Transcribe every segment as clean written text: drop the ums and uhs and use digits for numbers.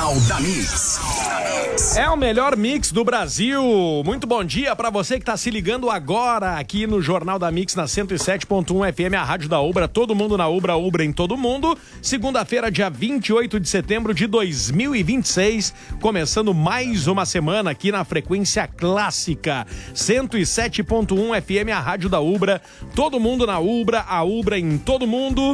Jornal da Mix. É o melhor mix do Brasil. Muito bom dia pra você que tá se ligando agora aqui no Jornal da Mix na 107.1 FM, a rádio da Ubra. Todo mundo na Ubra, Ubra em todo mundo. Segunda-feira, dia 28 de setembro de 2026. Começando mais uma semana aqui na frequência clássica 107.1 FM, a rádio da Ubra. Todo mundo na Ubra, a Ubra em todo mundo.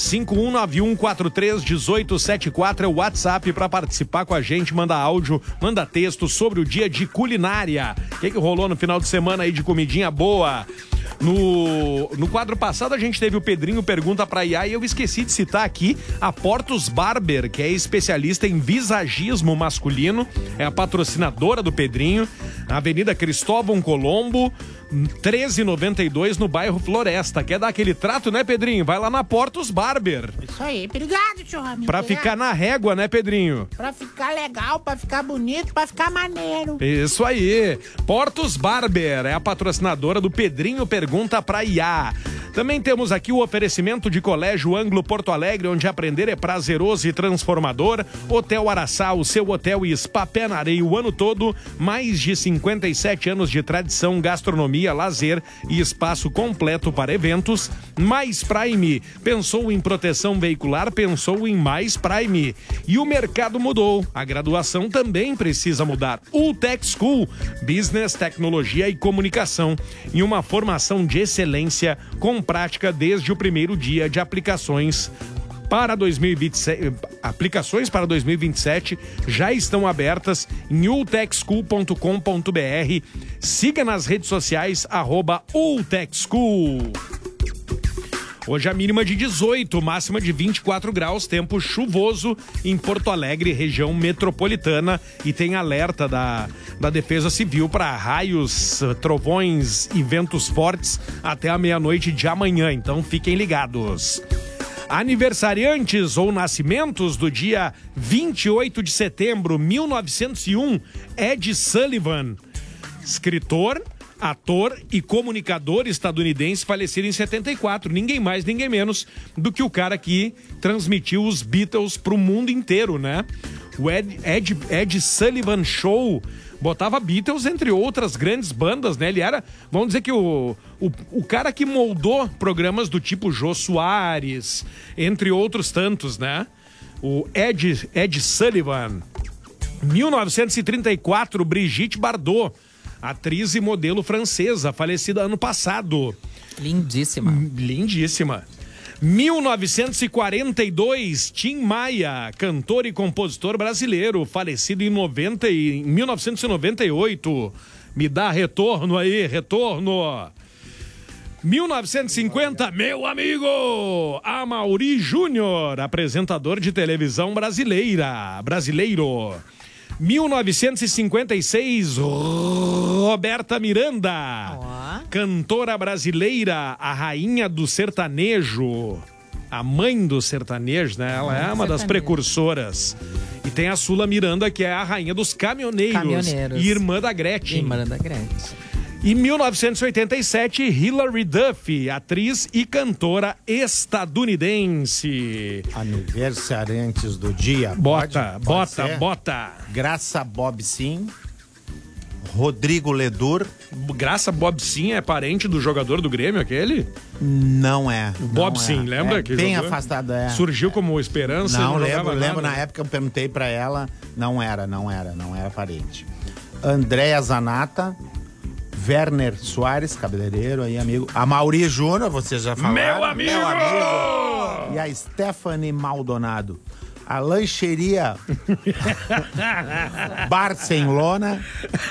5191431874 é o WhatsApp pra participar com a gente. Manda áudio, manda texto sobre o dia de culinária. O que rolou no final de semana aí de comidinha boa? No quadro passado a gente teve o Pedrinho Pergunta pra Iá e eu esqueci de citar aqui a Portos Barber, que é especialista em visagismo masculino, é a patrocinadora do Pedrinho, na Avenida Cristóvão Colombo, 1392, no bairro Floresta. Quer dar aquele trato, né, Pedrinho? Vai lá na Portos Barber. Isso aí, obrigado, tio Ramiro. Pra ficar na régua, né, Pedrinho? Pra ficar legal, pra ficar bonito, pra ficar maneiro. Isso aí. Portos Barber é a patrocinadora do Pedrinho Pergunta pra Iá. Também temos aqui o oferecimento de Colégio Anglo Porto Alegre, onde aprender é prazeroso e transformador. Hotel Araçá, o seu hotel e spa pé na areia o ano todo. Mais de 57 anos de tradição, gastronomia, lazer e espaço completo para eventos. Mais Prime. Pensou em proteção veicular? Pensou em Mais Prime. E o mercado mudou. A graduação também precisa mudar. UTEC School. Business, tecnologia e comunicação. Em uma formação de excelência com prática desde o primeiro dia de aplicações para 2027. Aplicações para 2027 já estão abertas em utechschool.com.br. Siga nas redes sociais @utechschool. Hoje a mínima de 18, máxima de 24 graus, tempo chuvoso em Porto Alegre, região metropolitana, e tem alerta da Defesa Civil para raios, trovões e ventos fortes até a meia-noite de amanhã, então fiquem ligados. Aniversariantes ou nascimentos do dia 28 de setembro de 1901, Ed Sullivan, escritor, ator e comunicador estadunidense, falecido em 74. Ninguém mais, ninguém menos do que o cara que transmitiu os Beatles pro mundo inteiro, né? O Ed Sullivan Show botava Beatles entre outras grandes bandas, né? Ele era, vamos dizer que o cara que moldou programas do tipo Jô Soares, entre outros tantos, né? O Ed Sullivan. 1934, Brigitte Bardot, atriz e modelo francesa, falecida ano passado. Lindíssima. 1942, Tim Maia, cantor e compositor brasileiro, falecido em 1998. Me dá retorno aí, retorno. 1950, meu amigo, Amaury Júnior, apresentador de televisão brasileiro. 1956, Roberta Miranda, cantora brasileira, a rainha do sertanejo, a mãe do sertanejo, né? Ela é uma das precursoras. E tem a Sula Miranda, que é a rainha dos caminhoneiros. E irmã da Gretchen. Em 1987, Hilary Duff, atriz e cantora estadunidense. Aniversariantes do dia. Bota. Graça Bob Sim, Rodrigo Ledur. Graça Bob Sim é parente do jogador do Grêmio, aquele? Não é. Bob Sim, lembra? É, que bem jogou? Afastado, Surgiu como esperança. Não, lembro na época eu perguntei pra ela, não era parente. Andréa Zanata, Werner Soares, cabeleireiro aí, amigo. Amaury Júnior, vocês já falaram. Meu amigo! E a Stephanie Maldonado. A lancheria Bar Sem Lona.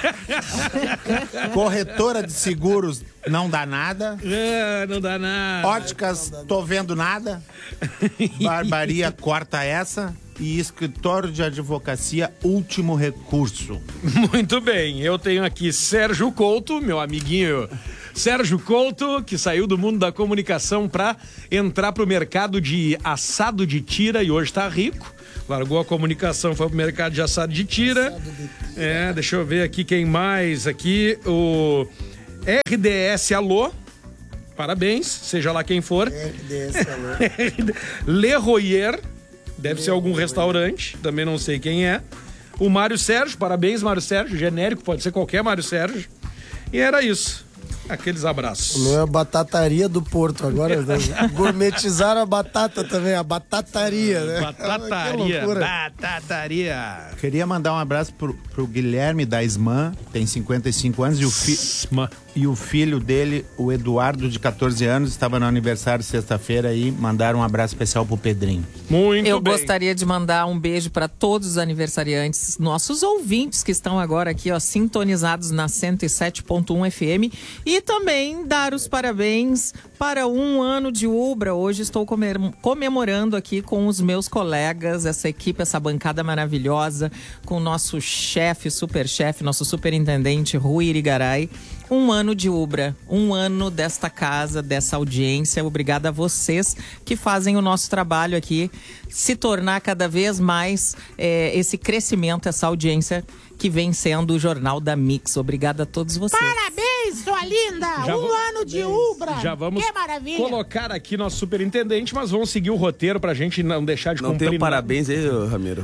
Corretora de seguros Não Dá Nada. Não dá nada. Óticas Tô Vendo Nada. Barbaria Corta Essa. E escritório de advocacia Último Recurso. Muito bem, eu tenho aqui Sérgio Couto, meu amiguinho Sérgio Couto, que saiu do mundo da comunicação para entrar pro mercado de assado de tira e hoje tá rico. Largou a comunicação, foi pro mercado de assado de tira. Deixa eu ver aqui quem mais aqui. O RDS Alô. Parabéns, seja lá quem for. RDS Alô. Le Royer. Deve ser algum restaurante, também não sei quem é. O Mário Sérgio, parabéns, Mário Sérgio, genérico, pode ser qualquer Mário Sérgio. E era isso. Aqueles abraços. O meu é a batataria do Porto. Agora gourmetizaram a batata também, a batataria, né? Batataria, batataria. Queria mandar um abraço pro Guilherme da Isman, tem 55 anos, e o filho dele, o Eduardo, de 14 anos, estava no aniversário sexta-feira aí, mandaram um abraço especial pro Pedrinho. Muito Eu bem. gostaria de mandar um beijo para todos os aniversariantes, nossos ouvintes que estão agora aqui, ó, sintonizados na 107.1 FM, e também dar os parabéns para 1 ano de Ubra. Hoje estou comemorando aqui com os meus colegas, essa equipe, essa bancada maravilhosa, com o nosso chefe, superchefe, nosso superintendente Rui Irigaray. 1 ano de Ubra, 1 ano desta casa, dessa audiência. Obrigada a vocês que fazem o nosso trabalho aqui se tornar cada vez mais esse crescimento, essa audiência que vem sendo o Jornal da Mix. Obrigada a todos vocês. Parabéns, sua linda! Já 1 ano de Ubra! Já vamos Que maravilha! colocar aqui nosso superintendente, mas vamos seguir o roteiro pra gente não deixar de Não cumprir. tem parabéns aí, Ramiro?